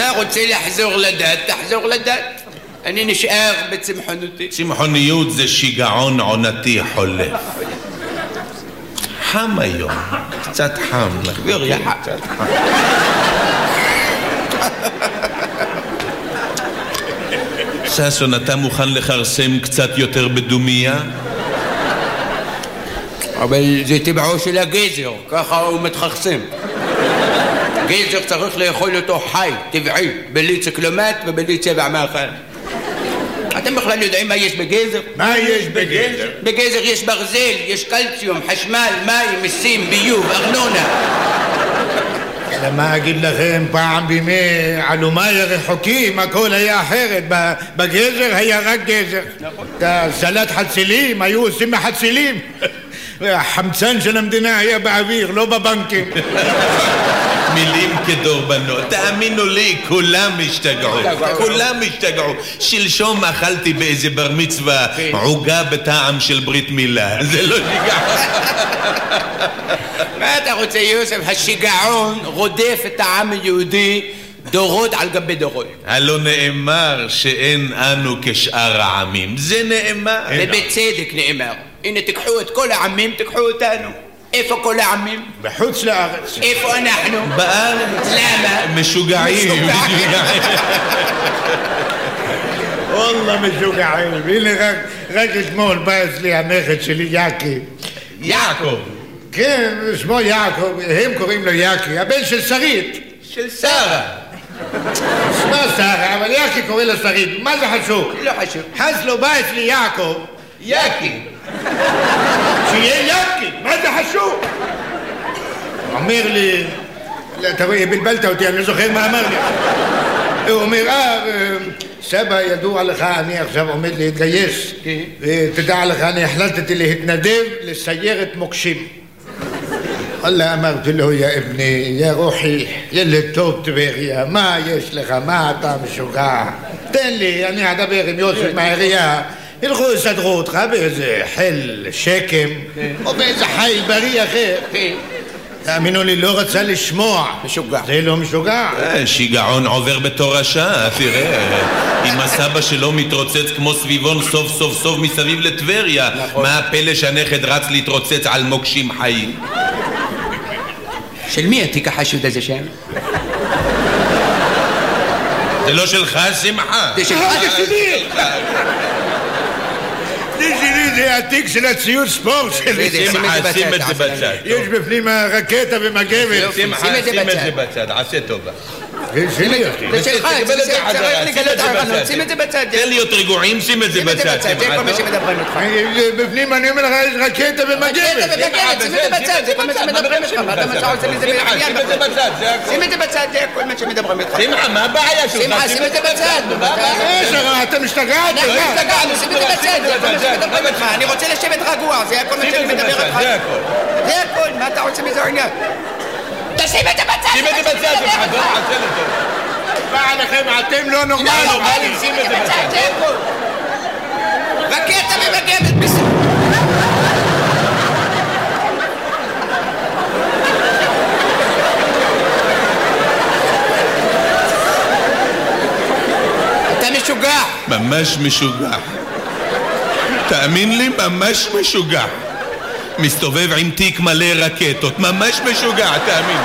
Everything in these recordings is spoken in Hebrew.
אתה רוצה לחזור לדת, תחזור לדת. אני נשאר בצמחונותי. צמחוניות זה שיגעון עונתי חולף. חם היום, קצת חם. קצת חם. ששון, אתה מוכן לחרסם קצת יותר בדומיה? אבל זה טבעו של הגזר, ככה הוא מתחרסם. גזר צריך לאכול אותו חי, טבעי, בלי ציקלומט ובלי צבע מאכל. אתם בכלל יודעים מה יש בגזר? מה יש בגזר? בגזר יש ברזל, יש קלציום, חשמל, מים, מיסים, ביוב, ארנונה. למה אגיד לכם, פעם בימי עלומי הרחוקים הכל היה אחרת. בגזר היה רק גזר. את הסלט חצילים היו עושים מחצילים. והחמצן של המדינה היה באוויר, לא בבנקים. מילים כדורבנות, תאמינו לי, כולם השתגעו. שלשום אכלתי באיזה בר מצווה עוגה בטעם של ברית מילה. זה לא שיגע. מה אתה רוצה, יוסף? השיגעון רודף את העם היהודי דורות על גבי דורות. הלא נאמר שאין אנו כשאר העמים. זה נאמר. ובצדק נאמר. הנה, תקחו את כל העמים, תקחו אותנו. איפה כל העמים? בחוץ לארץ. איפה אנחנו? בארץ. למה? משוגעים. וואלה משוגעים. הנה רק אתמול בא אצלי הנכד שלי יעקב. יעקב? כן, שמו יעקב, הם קוראים לו יעקב, הבן של שרית. של שרה. שמה שרה, אבל יעקב קורא לו שרית. מה זה חשוב? לא חשוב. חסלו בא אצלי יעקב. יעקב. שיהיה יעקב, מה זה חשוב? הוא אומר לי, אתה רואה, בלבלת אותי, אני לא זוכר מה אמר לי. הוא אומר, סבא, ידוע לך, אני עכשיו עומד להתגייס, ותדע לך, אני החלטתי להתנדב לסיירת מוקשים. אללה, אמרתי לו, יא אבני, יא רוחי, ילד טוב טבריה, מה יש לך, מה אתה משוגע? תן לי, אני אדבר עם יוסף מהעירייה, ילכו יסדרו אותך באיזה חיל שקם, או באיזה חיל בריא אחר. תאמינו לי, לא רצה לשמוע. משוגע. זה לא משוגע. שיגעון עובר בתורשה, תראה. אם הסבא שלו מתרוצץ כמו סביבון סוף מסביב לטבריה, מה הפלא שהנכד רץ להתרוצץ על מוקשים חיים? של מי התיק החשוד הזה שם? זה לא שלך, שמחה. זה שלך. זה שלי. זה התיק של הציוד ספורט שלי. שמחה, שים את זה בצד. יש בפנים רקטה ומגבת. שמחה, שים את זה בצד, עשה טובה. זה שלך, צריך לגלות ערנות, שים את זה בצד. תן להיות רגועים, שים את זה בצד. זה כל מה שמדברים איתך. בפנים אני אומר לך, יש רקטה ומגבת. שים את זה בצד, זה כל מה שמדברים איתך. מה אתה מצא עושה מזה בעניין? שים את זה בצד, שים את זה בצד, זה כל מה שמדברים איתך. שמחה, מה הבעיה שלך? שמחה, שים את זה בצד. אתה משתגעת? אנחנו השתגענו, שים את זה בצד, זה כל מה שמדברים איתך. אני רוצה לשבת רגוע, זה כל מה שאני מדבר איתך. זה הכל, מה אתה רוצה מזה עניין? תשים את זה בצד! שים את זה בצד, חזור, עשה לזה. בא עליכם, אתם לא נורמלים. שים את זה בצד, זה הכל. רקטה ומגבת בסדר. אתה משוגע. ממש משוגע. תאמין לי, ממש משוגע. מסתובב עם תיק מלא רקטות, ממש משוגע, תאמין.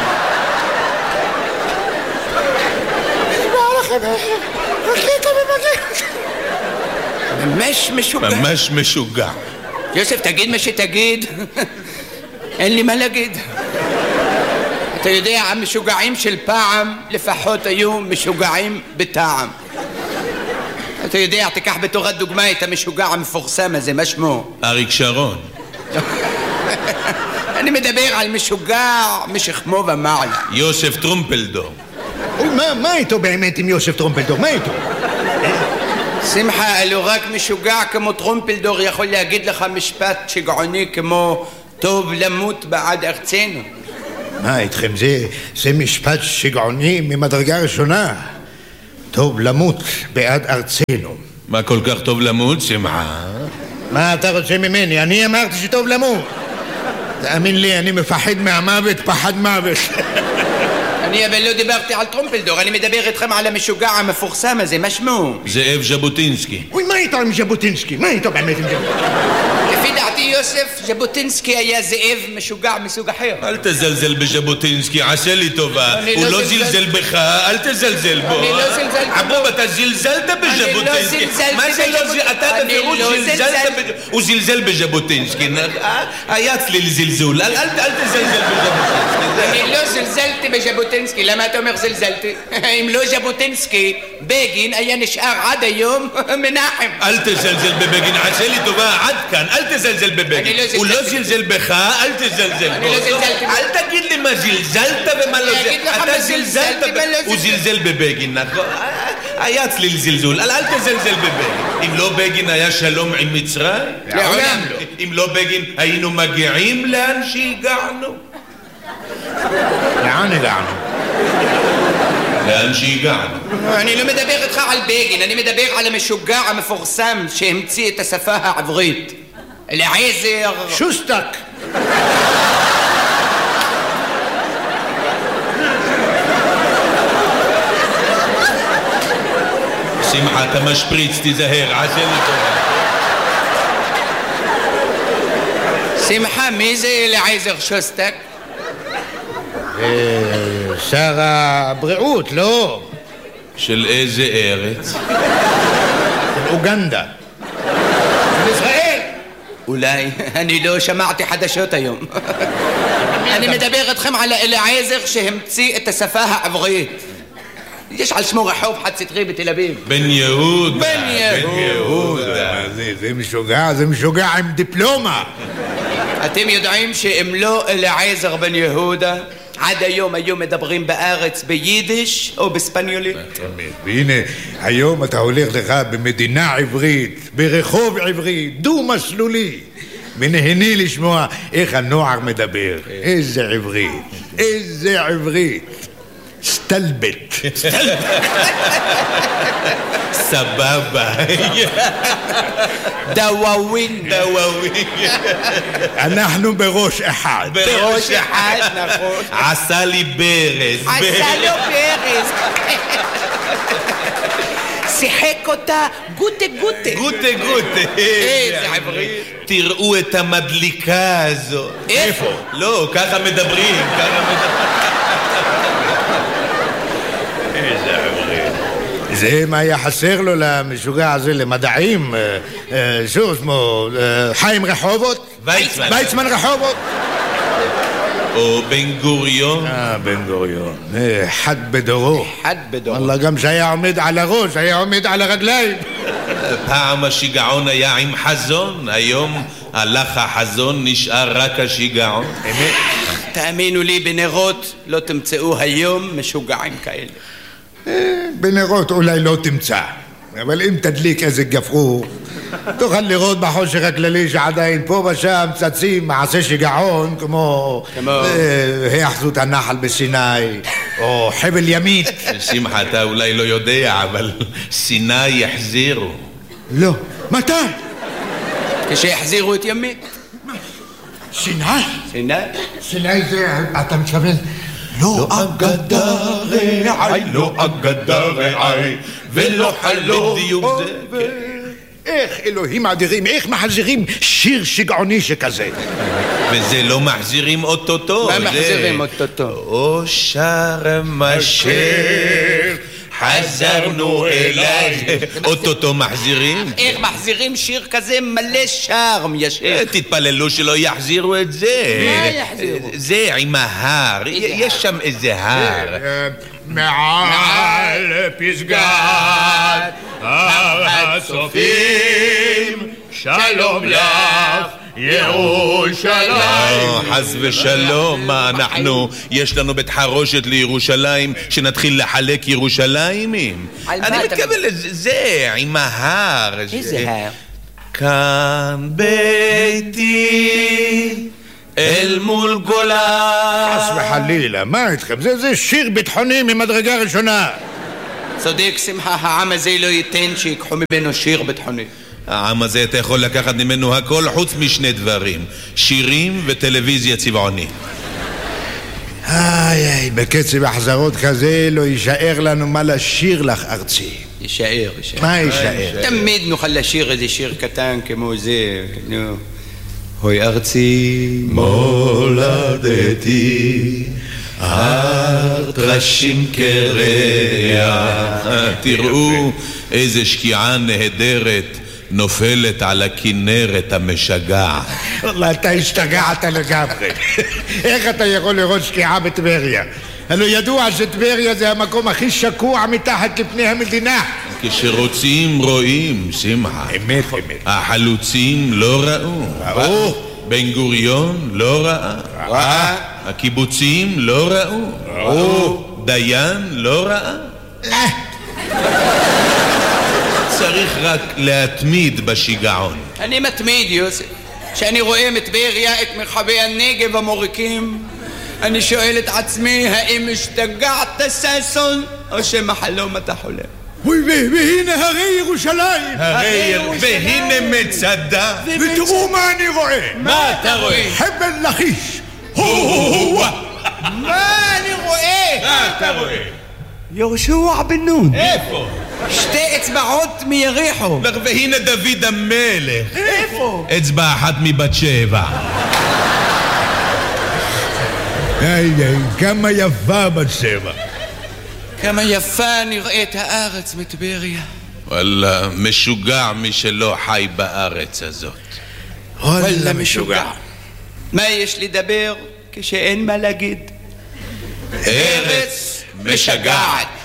רקטה ומגבת. ממש משוגע. ממש משוגע. יוסף, תגיד מה שתגיד. אין לי מה להגיד. אתה יודע, המשוגעים של פעם לפחות היו משוגעים בטעם. אתה יודע, תיקח בתור הדוגמה את המשוגע המפורסם הזה, מה שמו? אריק שרון. אני מדבר על משוגע משכמו ומעלה. יוסף טרומפלדור. מה איתו באמת עם יוסף טרומפלדור? מה איתו? שמחה, אלו רק משוגע כמו טרומפלדור יכול להגיד לך משפט שגעוני כמו טוב למות בעד ארצנו. מה איתכם? זה משפט שגעוני ממדרגה ראשונה. טוב למות בעד ארצנו. מה כל כך טוב למות, שמחה? מה אתה רוצה ממני? אני אמרתי שטוב למות. תאמין לי, אני מפחד מהמוות, פחד מוות. אני אבל לא דיברתי על טרומפלדור, אני מדבר איתכם על המשוגע המפורסם הזה, מה שמו? זאב ז'בוטינסקי. אוי, מה איתו עם ז'בוטינסקי? מה איתו באמת עם ז'בוטינסקי? לפי דעתי יוסף, ז'בוטינסקי היה זאב משוגע מסוג אחר. אל תזלזל בז'בוטינסקי, עשה לי טובה. הוא לא זלזל בך, אל תזלזל בו. אני לא זלזלתי בו. אבוב, אתה זלזלת בז'בוטינסקי. מה זה לא זלזלתי? אתה בפירוש זלזלת הוא זלזל בז'בוטינסקי. היה צליל זלזול, אל תזלזל בז'בוטינסקי. אני לא זלזלתי בז'בוטינסקי, למה אתה אומר זלזלתי? אם לא ז'בוטינסקי, בגין היה נשאר עד היום מנחם. אל תזלזל בבגין, עשה לי טובה, עד כאן, אל תזלזל בבגין. הוא לא זלזל בך, אל תזלזל בו. אני לא זלזלתי בו. אל תגיד לי מה זלזלת ומה לא אני אגיד לך אתה מה זלזלת זלזלתי ומה לא הוא זלזל בבגין, נכון? היה צליל זלזול, אל תזלזל בבגין. אם לא בגין היה שלום עם מצרים? לעולם לא. אם לא בגין היינו מגיעים לאן שהגענו? לאן הגענו? לאן שהגענו. אני לא מדבר איתך על בגין, אני מדבר על המשוגע המפורסם שהמציא את השפה העברית. אליעזר... שוסטק. שמחה, אתה משפריץ, תיזהר, עשה לי טובה. שמחה, מי זה אליעזר שוסטק? שר הבריאות, לא? של איזה ארץ? אוגנדה. של ישראל. אולי, אני לא שמעתי חדשות היום. אני מדבר איתכם על אליעזר שהמציא את השפה העברית. יש על שמו רחוב חד סטרי בתל אביב. בן יהודה. בן יהודה. זה משוגע עם דיפלומה. אתם יודעים שאם לא אליעזר בן יהודה, עד היום היו מדברים בארץ ביידיש או בספניולית? והנה, היום אתה הולך לך במדינה עברית, ברחוב עברי, דו-מסלולי, ונהנה לשמוע איך הנוער מדבר. איזה עברית, איזה עברית. סטלבט. סבבה. דוואווין. אנחנו בראש אחד. בראש אחד, נכון. עשה לי ברז. עשה לו ברז. שיחק אותה גוטה. איזה עברית. תראו את המדליקה הזו. איפה? לא, ככה מדברים. זה מה היה חסר לו למשוגע הזה למדעים, שמו חיים רחובות? ויצמן רחובות? או בן גוריון? בן גוריון, אחד בדורו. אחד בדורו. אללה, גם שהיה עומד על הראש, היה עומד על הרגליים. פעם השיגעון היה עם חזון, היום הלך החזון, נשאר רק השיגעון. תאמינו לי, בנרות לא תמצאו היום משוגעים כאלה. בנרות אולי לא תמצא, אבל אם תדליק איזה גפרור תוכל לראות בחושך הכללי שעדיין פה ושם צצים מעשה שיגעון כמו היאחזות הנחל בסיני או חבל ימית. שמחה, אתה אולי לא יודע, אבל סיני יחזירו. לא. מתי? כשיחזירו את ימית. סיני? סיני זה, אתה מתכוון? לא אגדה רעי, לא אגדה רעי, ולא חלום. בדיוק זה, כן. איך אלוהים אדירים, איך מחזירים שיר שגעוני שכזה? וזה לא מחזירים אוטוטו. מה מחזירים אוטוטו? או שרם השיר חזרנו אליי. אוטוטו מחזירים? איך מחזירים שיר כזה מלא שרם ישיר? תתפללו שלא יחזירו את זה. מה יחזירו? זה עם ההר, יש שם איזה הר. מעל פסגת הצופים שלום לך ירושלים. חס ושלום, מה אנחנו, יש לנו בית חרושת לירושלים שנתחיל לחלק ירושלימים? אני מתכוון לזה, עם ההר. איזה הר? כאן ביתי אל מול גולה. חס וחלילה, מה איתכם? זה שיר ביטחוני ממדרגה ראשונה. צודק שמחה, העם הזה לא ייתן שיקחו ממנו שיר ביטחוני. העם הזה אתה יכול לקחת ממנו הכל חוץ משני דברים, שירים וטלוויזיה צבעוני. איי, בקצב החזרות כזה לא יישאר לנו מה לשיר לך, ארצי. יישאר. מה יישאר? תמיד נוכל לשיר איזה שיר קטן כמו זה, נו. הוי ארצי מולדתי, הר טרשים קרח, תראו איזה שקיעה נהדרת נופלת על הכנרת המשגעת. וואלה, אתה השתגעת לגמרי. איך אתה יכול לראות שקיעה בטבריה? הלוא ידוע שטבריה זה המקום הכי שקוע מתחת לפני המדינה. כשרוצים רואים, שמחה. אמת. החלוצים לא ראו. בן גוריון לא ראה. הקיבוצים לא ראו. דיין לא ראה. צריך רק להתמיד בשיגעון. אני מתמיד, יוסף. כשאני רואה מטבריה את מרחבי הנגב המוריקים, אני שואל את עצמי, האם השתגעת ששון, או שמחלום אתה חולם? והנה הרי ירושלים. והנה מצדה. ותראו מה אני רואה. מה אתה רואה? חבל לכיש. מה אני רואה? מה אתה רואה? יהושע בן נון. איפה? שתי אצבעות מיריחו. והנה דוד המלך. איפה? אצבע אחת מבת שבע. כמה יפה בת שבע. כמה יפה נראית הארץ מטבריה. וואלה, משוגע מי שלא חי בארץ הזאת. וואלה משוגע. מה יש לדבר כשאין מה להגיד? ארץ משגעת.